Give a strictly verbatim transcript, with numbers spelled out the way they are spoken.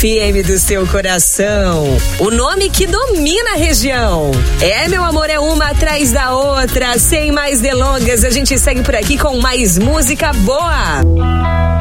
F M do seu coração. O nome que domina a região. É, meu amor, é uma atrás da outra. Sem mais delongas, a gente segue por aqui com mais música boa.